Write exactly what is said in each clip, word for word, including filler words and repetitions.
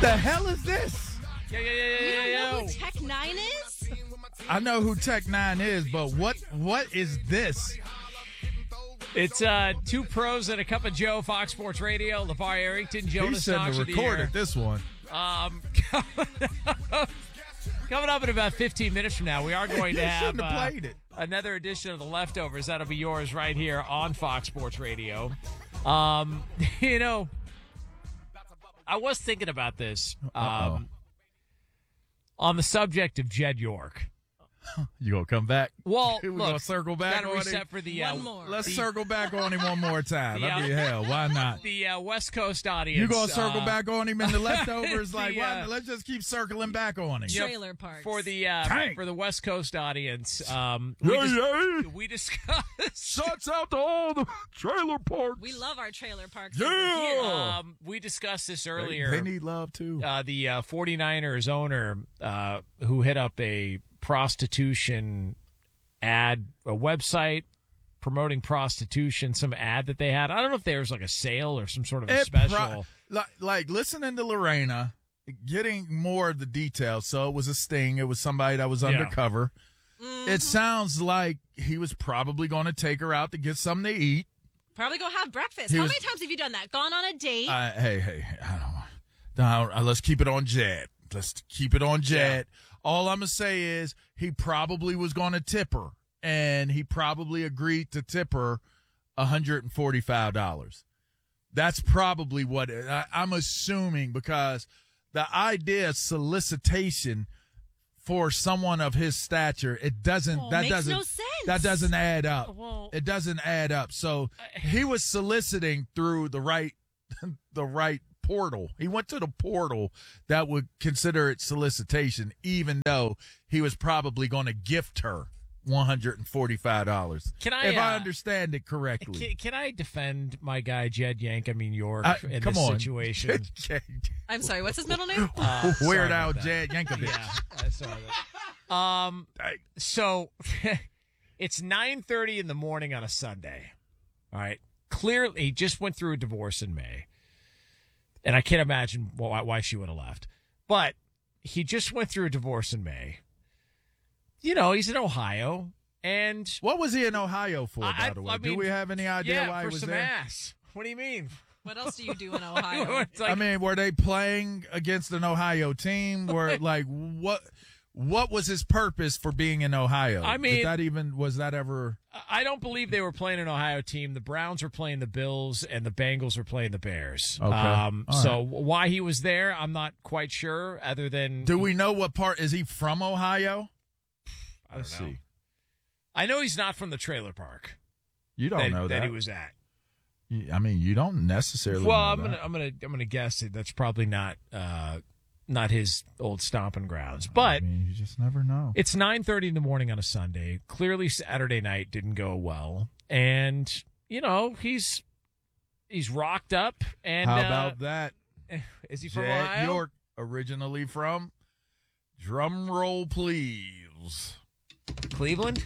The hell is this? Yeah, yeah, yeah, You yeah, don't yeah. know who Tech Nine is? I know who Tech Nine is, but what what is this? It's uh, two pros and a cup of Joe, Fox Sports Radio, LeVar Arrington, He Jonas shouldn't Knox have of the air. recorded this one. Um, coming up in about fifteen minutes from now, we are going to He have, shouldn't have uh, played it. another edition of The Leftovers. That'll be yours right here on Fox Sports Radio. Um, you know, I was thinking about this um, on the subject of Jed York. You gonna come back? Well, we look, gonna circle back gotta on reset it. for the One uh, more. Let's the, circle back on him one more time. The, I mean, uh, hell, why not? the uh, West Coast audience. You gonna circle uh, back on him in the leftovers? the, Like, why, uh, let's just keep circling back on him. you know, Trailer parks. for the uh, Tank. for the West Coast audience. Um, we, Yeah, dis- yeah. we discussed. Shuts out to all the trailer parks. We love our trailer parks. Yeah. over here. Um, we discussed this They- earlier. They, need love too. uh, the uh, 49ers owner uh, who hit up a prostitution ad, a website promoting prostitution, some ad that they had. I don't know if there was like a sale or some sort of a It special. pro- like, like listening to Lorena, getting more of the details. So it was a sting. It was somebody that was Yeah. undercover. It sounds like he was probably going to take her out to get something to eat. Probably go have breakfast. He How was- many times have you done that? Gone on a date? Uh, hey, hey, I don't know. No, uh, let's keep it on Jed. Let's keep it on Jed. All I'm going to say is he probably was going to tip her, and he probably agreed to tip her one hundred forty-five dollars. That's probably what it, I, I'm assuming, because the idea of solicitation for someone of his stature, it doesn't, Oh, that makes doesn't, no sense. that doesn't add up. Well- it doesn't add up. So he was soliciting through the right, the right portal. He went to the portal that would consider it solicitation, even though he was probably going to gift her one hundred forty-five dollars. Can I, if I uh, understand it correctly? Can, can I defend my guy Jed Yank? I mean York Uh, in come this on. situation. I'm sorry, what's his middle name? Uh, sorry Weird about Al that. Jed Yankovic. Yeah, I saw that. Um, Hey, so it's nine thirty in the morning on a Sunday. All right. Clearly, he just went through a divorce in May. And I can't imagine why, why she would have left. But he just went through a divorce in May. You know, he's in Ohio. And What was he in Ohio for, I- by the way? I Do mean, we have any idea yeah, why for he was some there? ass. What do you mean? What else do you do in Ohio? It's like- I mean, were they playing against an Ohio team? Were like what? What was his purpose for being in Ohio? I mean- Did that even was that ever? I don't believe they were playing an Ohio team. The Browns were playing the Bills, and the Bengals were playing the Bears. Okay. Um, All so why he was there, I'm not quite sure. Other than Do we know what part is he from? Ohio? I don't Let's know. see. I know he's not from the trailer park You don't that, know that. that he was at. You- I mean, you don't necessarily. Well, know I'm that. gonna, I'm gonna, I'm gonna guess that that's probably not, uh, not his old stomping grounds. But I mean, you just never know. it's nine thirty in the morning on a Sunday. Clearly, Saturday night didn't go well, and you know he's he's rocked up. And How uh, about that? is he from Jed Ohio? York, originally from. Drum roll, please. Cleveland?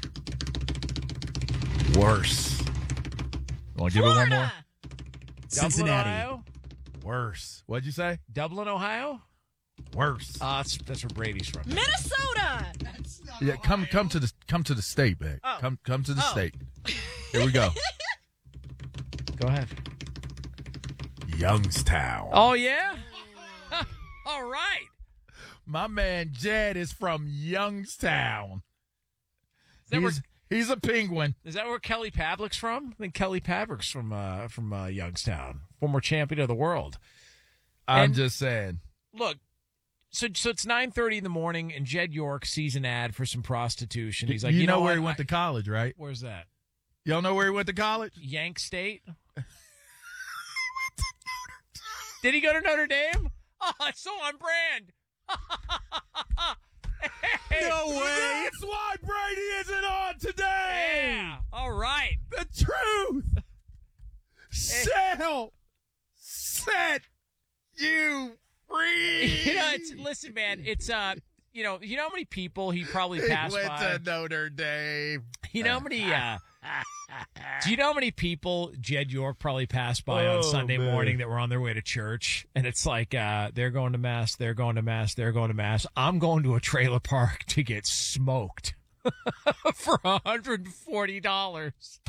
Worse. Want to give it one more? Florida! Cincinnati. Ohio? Worse. What'd you say? Dublin, Ohio? Worse. Uh, that's, that's where Brady's from. Minnesota! Yeah, come come to the come to the state, babe. Oh. Come come to the Oh. state. Here we go. Go ahead. Youngstown. Oh, yeah? All right. My man Jed is from Youngstown. Is that, where, He's, he's a penguin. is that where Kelly Pavlik's from? I think Kelly Pavlik's from uh, from uh, Youngstown, former champion of the world. I'm And- just saying. Look, so so it's nine thirty in the morning, and Jed York sees an ad for some prostitution. He's like, you, you, know, where what? he went I- to college, right? Where's that? Y'all know where he went to college? Yank State? Did he go to Notre Dame? Oh, it's so on brand. Hey, No way. It's why Brady isn't on today. Yeah. All right. The truth shall set you free. You know, it's, listen, man. It's uh, you know, you know how many people he probably He passed went by. to Notre Dame. You know how many uh, Do you know how many people Jed York probably passed by on Oh, Sunday man. morning that were on their way to church? And it's like, uh, they're going to mass, they're going to mass, they're going to mass. I'm going to a trailer park to get smoked for one hundred forty dollars.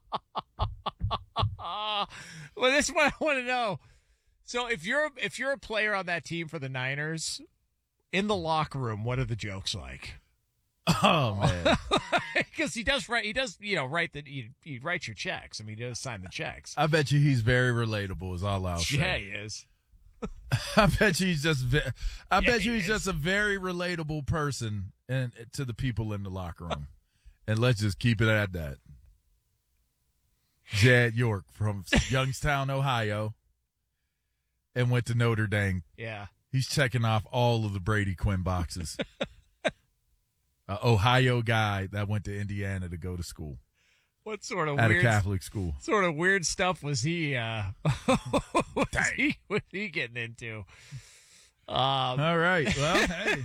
Well, this is what I want to know. So if you're if you're a player on that team for the Niners, in the locker room, what are the jokes like? Oh man. Because he does write, he does, you know, write the he, he writes your checks. I mean, he does sign the checks. I bet you he's very relatable. Is all I'll say. Yeah, he is. I bet you he's just. Ve- I Yeah, bet you he he's is. just a very relatable person, and to the people in the locker room. And let's just keep it at that. Jed York from Youngstown, Ohio, and went to Notre Dame. Yeah. He's checking off all of the Brady Quinn boxes. uh, Ohio guy that went to Indiana to go to school What sort of at weird a Catholic school. sort of weird stuff was he? Uh, was he was he getting into? Um, All right. Well, hey.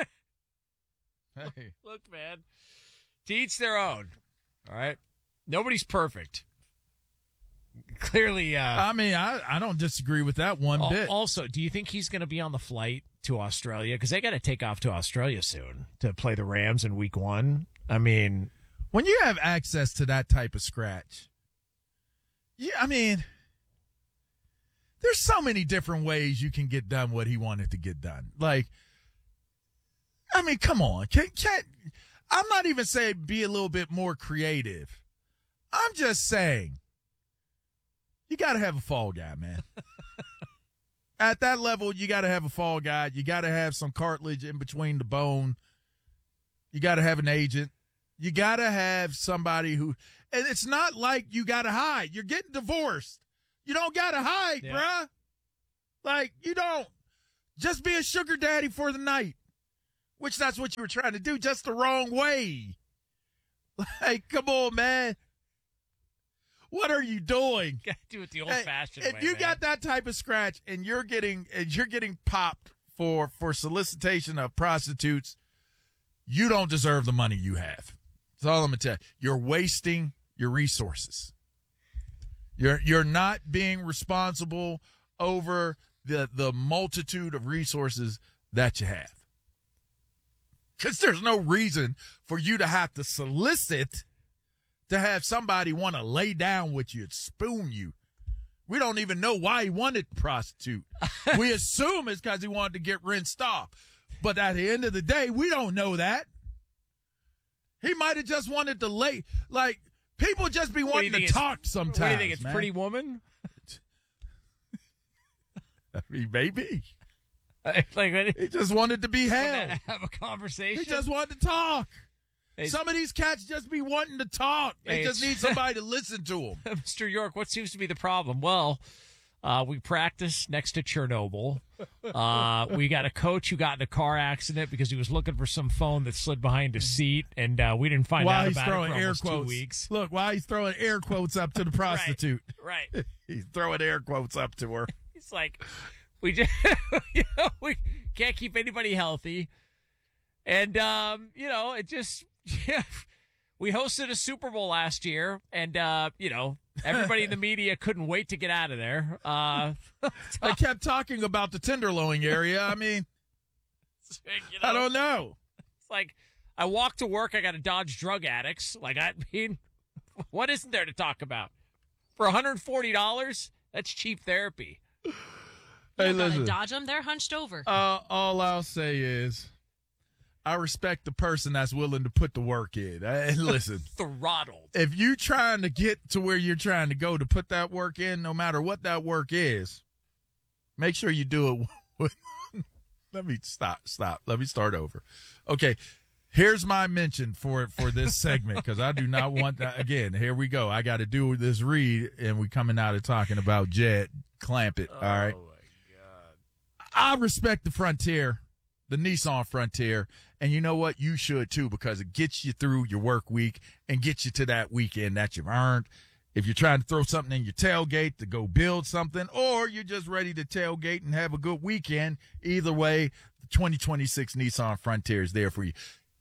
Hey. Look, man, to each their own. All right, nobody's perfect. Clearly, uh, I mean, I, I don't disagree with that one al- bit. also, do you think he's going to be on the flight to Australia? Because they got to take off to Australia soon to play the Rams in Week One. I mean, When you have access to that type of scratch, yeah, I mean, there's so many different ways you can get done what he wanted to get done. Like, I mean, come on. Can, can, I'm not even saying be a little bit more creative. I'm just saying you got to have a fall guy, man. At that level, you got to have a fall guy. You got to have some cartilage in between the bone. You got to have an agent. You got to have somebody who, and it's not like you got to hide. You're getting divorced. You don't got to hide, Yeah. bruh. Like, you don't. Just be a sugar daddy for the night, which that's what you were trying to do, just the wrong way. Like, come on, man. What are you doing? got to do it the Hey, old-fashioned if way. you man. got that type of scratch and you're getting and you're getting popped for for solicitation of prostitutes, you don't deserve the money you have. That's all I'm gonna tell you. You're wasting your resources. You're you're not being responsible over the the multitude of resources that you have. Because there's no reason for you to have to solicit to have somebody want to lay down with you and spoon you. We don't even know why he wanted to prostitute. We assume it's because he wanted to get rinsed off. But at the end of the day, we don't know that. He might have just wanted to lay, like, people just be What do you wanting to think it's- talk sometimes. What do you think? It's man. Pretty Woman? I mean, maybe. like, when- He just wanted to be held. have a conversation. He just wanted to talk. Hey, Some of these cats just be wanting to talk. They Hey, just it's- need somebody to listen to them. Mister York, what seems to be the problem? Well, uh, we practice next to Chernobyl. Uh, we got a coach who got in a car accident because he was looking for some phone that slid behind his seat, and uh, we didn't find While out he's about it throwing for air almost two quotes. weeks. Look, while he's throwing air quotes up to the prostitute. Right. He's throwing air quotes up to her. It's like we just you know, we can't keep anybody healthy, and um, you know, it just yeah. We hosted a Super Bowl last year, and uh, you know, everybody in the media couldn't wait to get out of there. Uh, I kept talking about the Tenderloin area. I mean, you know, I don't know. It's like I walk to work, I got to dodge drug addicts. Like I mean, what isn't there to talk about? For one hundred forty dollars, that's cheap therapy. Hey, You gotta listen. dodge them. They're hunched over. Uh, all I'll say is, I respect the person that's willing to put the work in. And listen, Throttled. if you trying to get to where you're trying to go to put that work in, no matter what that work is, make sure you do it with. Let me stop. Stop. Let me start over. Okay. Here's my mention for for this segment because I do not want that again. Here we go. I got to do this read, and we coming out of talking about Jed Clampett. All right. Oh my god. I respect the Frontier, the Nissan Frontier, and you know what? You should too because it gets you through your work week and gets you to that weekend that you've earned. If you're trying to throw something in your tailgate to go build something, or you're just ready to tailgate and have a good weekend, either way, the twenty twenty-six Nissan Frontier is there for you.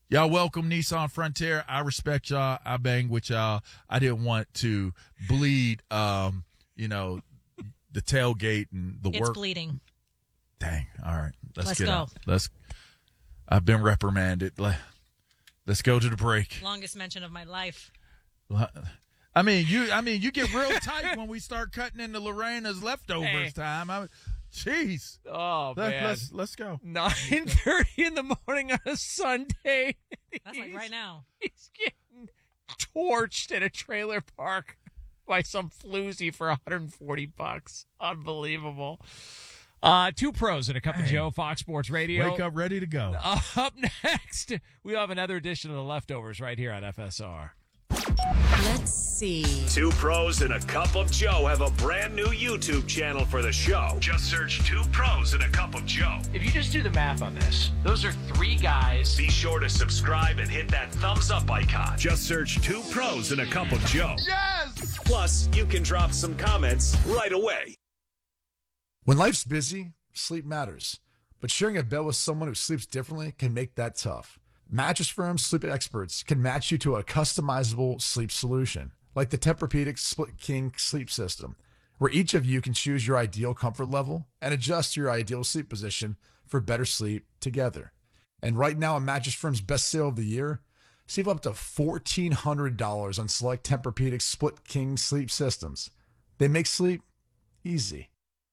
Y'all welcome Nissan Frontier. I respect y'all. I bang with y'all. I didn't want to bleed, um, you know, the tailgate and the It's work. bleeding. Dang. All right. Let's, Let's get go. out. Let's. I've been reprimanded. Let, let's go to the break. Longest mention of my life. I mean, you. I mean, you get real tight when we start cutting into Lorena's leftovers Hey. time. I, jeez. Oh, Let, man. let's let's go. nine thirty in the morning on a Sunday. That's like right now. He's getting torched at a trailer park by some floozy for one hundred forty bucks. Unbelievable. Uh, two pros and a cup of Joe, Fox Sports Radio. Wake up ready to go. Uh, up next, we have another edition of the Leftovers right here on F S R. Let's see. Two pros and a cup of Joe have a brand new YouTube channel for the show. Just search Two Pros and a Cup of Joe. If you just do the math on this, those are three guys. Be sure to subscribe and hit that thumbs up icon. Just search Two Pros and a Cup of Joe. Yes. Plus, you can drop some comments right away. When life's busy, sleep matters. But sharing a bed with someone who sleeps differently can make that tough. Mattress Firm's sleep experts can match you to a customizable sleep solution, like the Tempur-Pedic Split King sleep system, where each of you can choose your ideal comfort level and adjust your ideal sleep position for better sleep together. And right now, on Mattress Firm's best sale of the year, save up to fourteen hundred dollars on select Tempur-Pedic Split King sleep systems. They make sleep easy.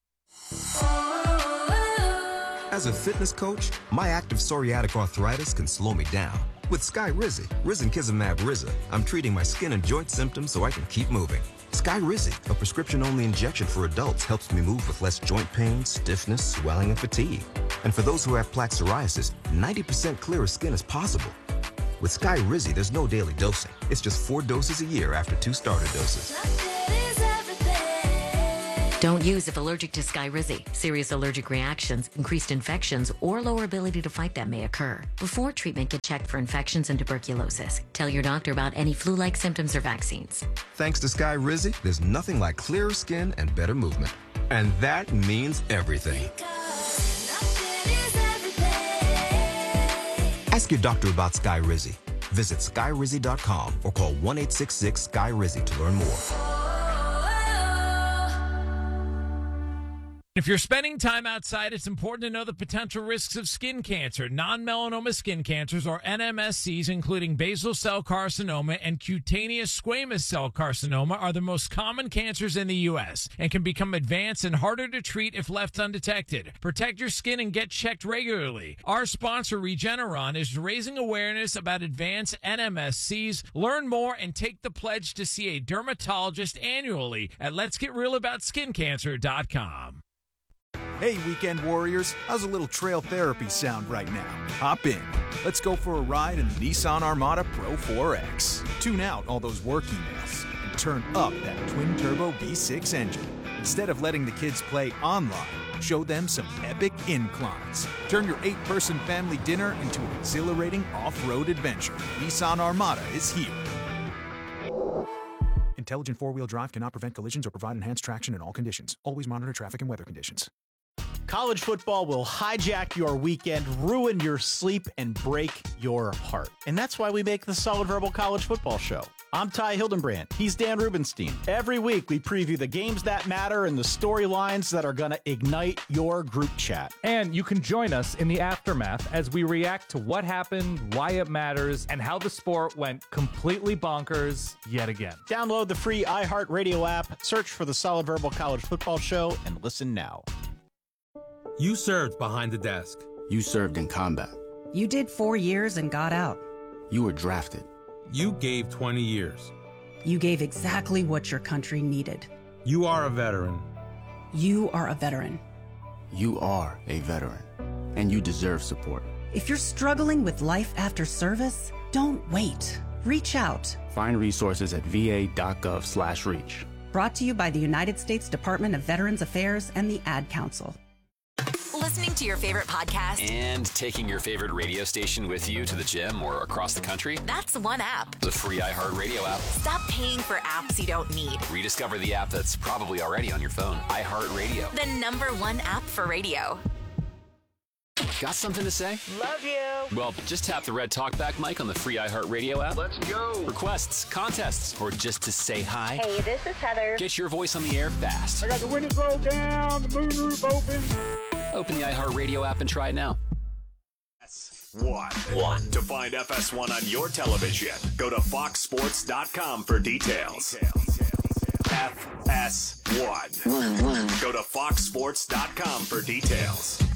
As a fitness coach, my active psoriatic arthritis can slow me down. With Skyrizi, risankizumab Riza, I'm treating my skin and joint symptoms so I can keep moving. Skyrizi, a prescription-only injection for adults, helps me move with less joint pain, stiffness, swelling, and fatigue. And for those who have plaque psoriasis, ninety percent clearer skin is possible. With Skyrizi, there's no daily dosing. It's just four doses a year after two starter doses. Don't use if allergic to Skyrizi. Serious allergic reactions, increased infections, or lower ability to fight them may occur. Before treatment, get checked for infections and tuberculosis. Tell your doctor about any flu-like symptoms or vaccines. Thanks to Skyrizi, there's nothing like clearer skin and better movement. And that means everything. Ask your doctor about Skyrizi. Visit Skyrizi dot com or call one eight six six Sky Rizi to learn more. If you're spending time outside, it's important to know the potential risks of skin cancer. Non-melanoma skin cancers, or N M S Cs, including basal cell carcinoma and cutaneous squamous cell carcinoma, are the most common cancers in the U S and can become advanced and harder to treat if left undetected. Protect your skin and get checked regularly. Our sponsor, Regeneron, is raising awareness about advanced N M S Cs. Learn more and take the pledge to see a dermatologist annually at lets get real about skin cancer dot com. Hey, Weekend Warriors, how's a little trail therapy sound right now? Hop in. Let's go for a ride in the Nissan Armada Pro four X. Tune out all those work emails and turn up that twin-turbo V six engine. Instead of letting the kids play online, show them some epic inclines. Turn your eight-person family dinner into an exhilarating off-road adventure. Nissan Armada is here. Intelligent four-wheel drive cannot prevent collisions or provide enhanced traction in all conditions. Always monitor traffic and weather conditions. College football will hijack your weekend, ruin your sleep, and break your heart. And that's why we make the Solid Verbal College Football Show. I'm Ty Hildenbrand. He's Dan Rubenstein. Every week, we preview the games that matter and the storylines that are going to ignite your group chat. And you can join us in the aftermath as we react to what happened, why it matters, and how the sport went completely bonkers yet again. Download the free iHeartRadio app, search for the Solid Verbal College Football Show, and listen now. You served behind the desk. You served in combat. You did four years and got out. You were drafted. You gave twenty years. You gave exactly what your country needed. You are a veteran. You are a veteran. You are a veteran, and you deserve support. If you're struggling with life after service, don't wait. Reach out. Find resources at va.gov slash reach. Brought to you by the United States Department of Veterans Affairs and the Ad Council. Listening to your favorite podcast and taking your favorite radio station with you to the gym or across the country? That's one app. The free iHeartRadio app. Stop paying for apps you don't need. Rediscover the app that's probably already on your phone. iHeartRadio. The number one app for radio. Got something to say? Love you. Well, just tap the red talkback mic on the free iHeartRadio app. Let's go. Requests, contests, or just to say hi. Hey, this is Heather. Get your voice on the air fast. I got the windows rolled down, the moonroof open. Open the iHeartRadio app and try it now. One. One. To find F S one on your television, go to fox sports dot com for details. F S one. One, one. Go to fox sports dot com for details.